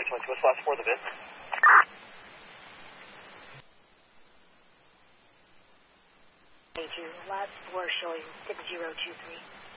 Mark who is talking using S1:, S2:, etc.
S1: Charlie 22, what's last for the bid?
S2: Last 4 showing 6023.